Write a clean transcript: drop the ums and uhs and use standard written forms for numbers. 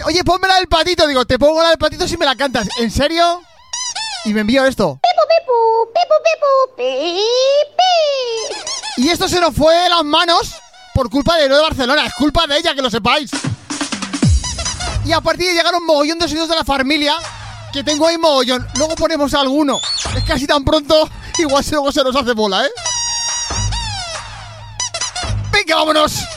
oye, ponme la del patito. Digo, te pongo la del patito si me la cantas. ¿En serio? Y me envió esto. Y esto se nos fue de las manos por culpa de lo de Barcelona. Es culpa de ella, que lo sepáis. Y a partir de llegar un mogollón de sonidos de la familia, que tengo ahí mogollón. Luego ponemos alguno. Es casi tan pronto, igual luego se nos hace bola, ¿eh? ¡Venga, vámonos!